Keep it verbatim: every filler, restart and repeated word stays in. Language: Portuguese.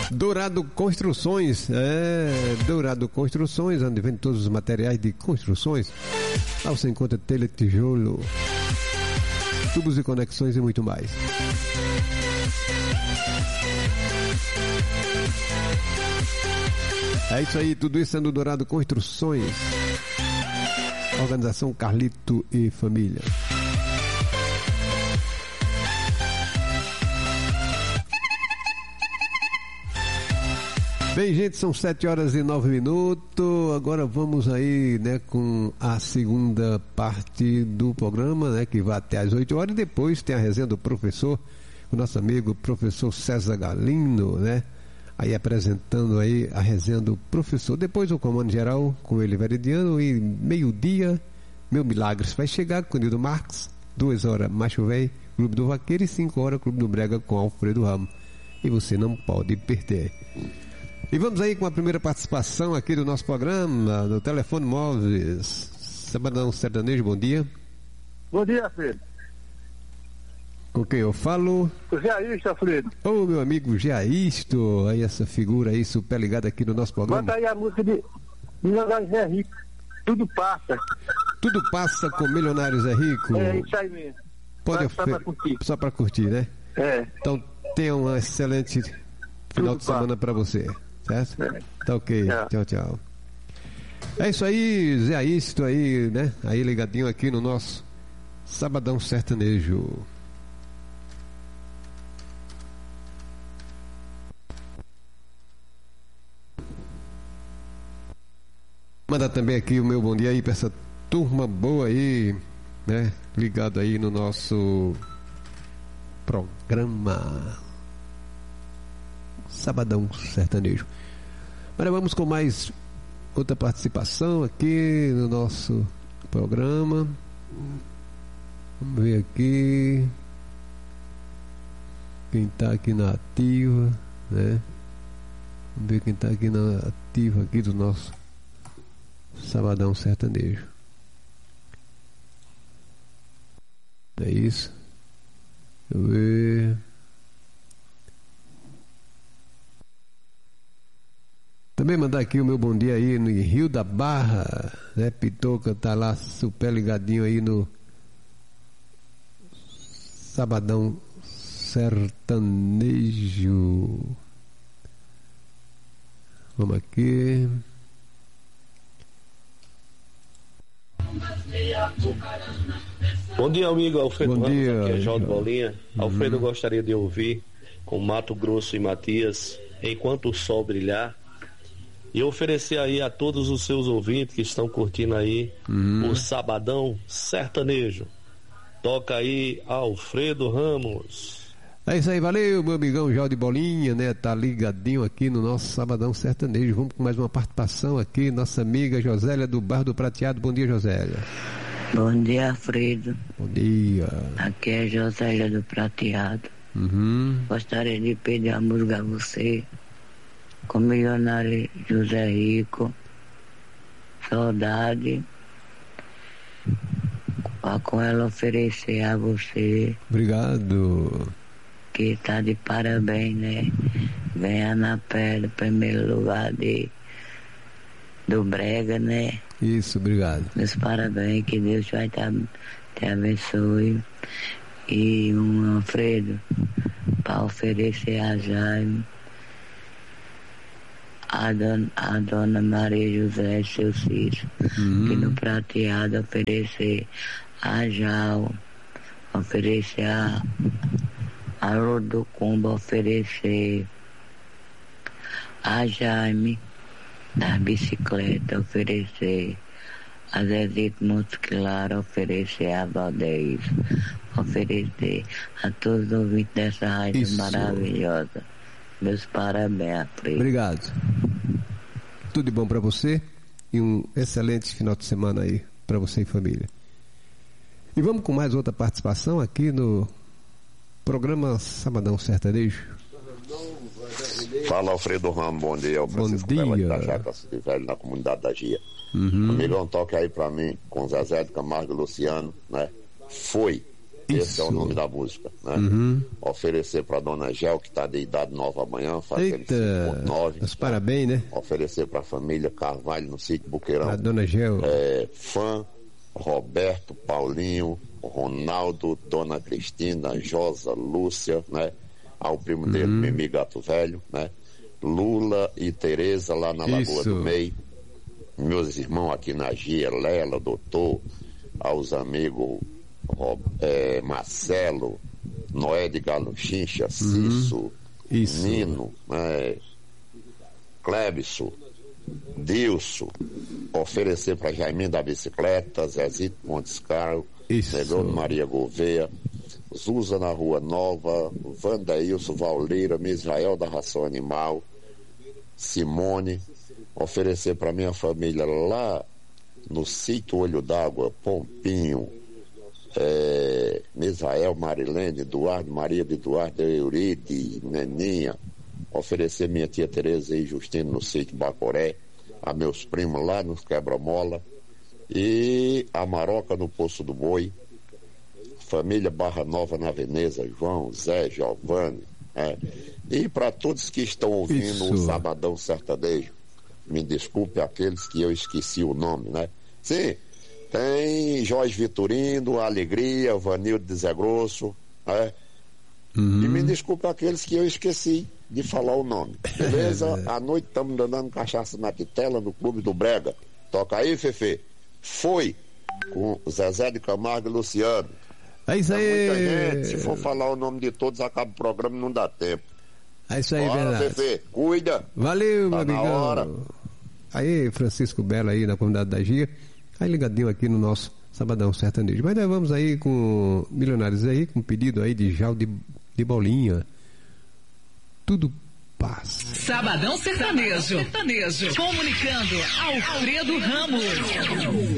Dourado Construções, é, Dourado Construções, onde vende todos os materiais de construções. Lá você encontra telha, tijolo, tubos e conexões e muito mais. É isso aí, tudo isso é no Dourado Construções. Organização Carlito e Família. Bem, gente, são sete horas e nove minutos. Agora vamos aí, né, com a segunda parte do programa, né, que vai até às oito horas. E depois tem a resenha do professor, o nosso amigo professor César Galindo, né, aí apresentando aí a resenha do professor. Depois o comando geral com ele Veridiano e meio-dia, Meu Milagres vai chegar com o Nildo Marques, duas horas Macho Véi, Clube do Vaqueiro e cinco horas Clube do Brega com Alfredo Ramos. E você não pode perder. E vamos aí com a primeira participação aqui do nosso programa, do Telefone Móveis. Sabadão Sertanejo, bom dia. Bom dia, Alfredo. Com quem eu falo? O Geaisto, Alfredo. Ô, meu amigo Geaisto, aí essa figura aí super ligada aqui no nosso programa. Bota aí a música de Milionários é Rico. Tudo passa. Tudo passa com Milionários é Rico. É isso aí mesmo. Pode só, só pra curtir. Só pra curtir, né? É. Então tenha um excelente final Tudo de semana pra você. Certo? É. Tá ok. É. Tchau, tchau. É isso aí, Zé Aisto aí, né? Aí ligadinho aqui no nosso Sabadão Sertanejo. Manda também aqui o meu bom dia aí pra essa turma boa aí, né? Ligado aí no nosso programa Sabadão Sertanejo. Agora vamos com mais outra participação aqui no nosso programa. Vamos ver aqui quem está aqui na ativa, né? Vamos ver quem está aqui na ativa aqui do nosso Sabadão Sertanejo. É isso. Deixa eu ver. Também mandar aqui o meu bom dia aí no Rio da Barra, né? Pitoca tá lá super ligadinho aí no Sabadão Sertanejo. Vamos aqui. Bom dia, amigo Alfredo. Bom dia, aqui é Jorge Bolinha. Uhum. Alfredo, eu gostaria de ouvir com Mato Grosso e Matias Enquanto o Sol Brilhar, e oferecer aí a todos os seus ouvintes que estão curtindo aí uhum. o Sabadão Sertanejo. Toca aí Alfredo Ramos. É isso aí, valeu, meu amigão Jorge Bolinha, né? Tá ligadinho aqui no nosso Sabadão Sertanejo. Vamos com mais uma participação aqui, nossa amiga Josélia do Bar do Prateado. Bom dia, Josélia. Bom dia, Alfredo. Bom dia. Aqui é Josélia do Prateado. Uhum. Gostaria de pedir a música a você, com Milionário José Rico, Saudade, para com ela oferecer a você. Obrigado. Que tá de parabéns, né? Venha na pele, primeiro lugar de, do Brega, né? Isso, obrigado. Meus parabéns, que Deus vai te, te abençoe. E um Alfredo, para oferecer a Jaime, a dona, a dona Maria José, seu Cício, uhum. que no Prateado oferecer a Jal, oferecer a, a Rodocumba, oferecer a Jaime, da bicicleta, oferecer a Zezito Muscular, oferecer a Valdez, oferecer a todos os ouvintes dessa rádio Isso. maravilhosa. Meus parabéns, Alfredo. Obrigado. Tudo de bom para você e um excelente final de semana aí para você e família. E vamos com mais outra participação aqui no programa Sabadão Sertanejo. Fala, Alfredo Ramos, bom dia. O Francisco bom dia. Da Jaca, de Velho, na comunidade da Gia. Uhum. Amigão, toque aí pra mim com Zezé de Camargo e Luciano, né? Foi. Esse Isso. é o nome da música, né? Uhum. Oferecer para dona Gel, que está de idade nova amanhã, fazendo Eita, cinco ponto nove. os parabéns, né? Oferecer para a família Carvalho no sítio Buqueirão. A dona Gel. É, fã, Roberto, Paulinho, Ronaldo, dona Cristina, Josa, Lúcia, né? Ao primo dele, Uhum. Mimi Gato Velho, né? Lula e Tereza lá na Lagoa Isso. do Meio. Meus irmãos aqui na Gia, Lela, doutor, aos amigos Rob, é, Marcelo, Noé de Galo Chincha, Cício, Isso. Nino, né? Clebson, Dilson, oferecer para Jaiminho da Bicicleta, Zezito Montes Carlos, Isso. Negrão Maria Gouveia, Zuza na Rua Nova, Vandailson, Valleira, Misrael da Ração Animal, Simone, oferecer para minha família lá no sítio Olho d'Água, Pompinho, é, Misael, Marilene, Eduardo, Maria de Eduardo, Euride, Neninha, oferecer minha tia Tereza e Justino no sítio Bacoré, a meus primos lá nos Quebra-Mola, e a Maroca no Poço do Boi, família Barra Nova na Veneza, João, Zé, Giovanni, é, e para todos que estão ouvindo Isso. o Sabadão Sertanejo, me desculpe aqueles que eu esqueci o nome, né? Sim, tem Jorge Vitorino, Alegria, Vanildo de Zé Grosso, né? Uhum. E me desculpe aqueles que eu esqueci de falar o nome. Beleza? À noite estamos dando cachaça na Quitela, no Clube do Brega. Toca aí, Fefe. Foi com Zezé de Camargo e Luciano. É isso É aí. muita gente. Se for falar o nome de todos, acaba o programa e não dá tempo. É isso aí, Bora, verdade. Fefe. Cuida. Valeu, meu Tá na amigão. hora. Aí, Francisco Belo aí na comunidade da Gia. Aí ligadinho aqui no nosso Sabadão Sertanejo. Mas nós vamos aí com Milionários aí, com um pedido aí de Jal de, de Bolinha. Tudo passa. Sabadão Sertanejo. Sertanejo. Comunicando Alfredo Ramos.